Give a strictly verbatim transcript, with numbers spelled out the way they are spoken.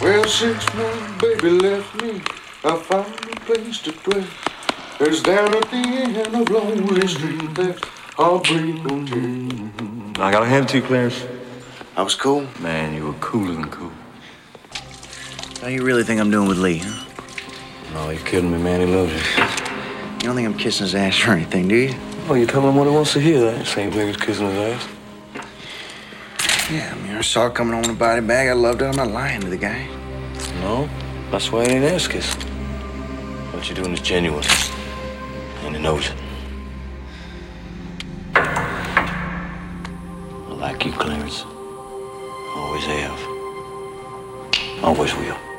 Well, since my baby left me, I found a place to dwell. There's down at the end of Lonely Street, there's Heartbreak Hotel. I gotta hand it to you, Clarence. I was cool. Man, you were cooler than cool. How you really think I'm doing with Lee, huh? No, you're kidding me, man. He loves you. You don't think I'm kissing his ass or anything, do you? Well, you tell him what he wants to hear. That Saint Vegas kissing his ass. Yeah, I mean, I saw it coming on a body bag. I loved it. I'm not lying to the guy. No, that's why he ain't ass kissing. What you're doing is genuine. And he knows it. I like you, Clarence. Always have. Always will.